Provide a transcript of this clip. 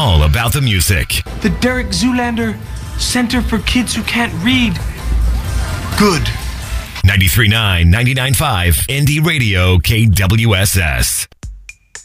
all about the music. The Derek Zoolander Center for Kids Who Can't Read. Good. 93.9, 99.5, Indie Radio, KWSS.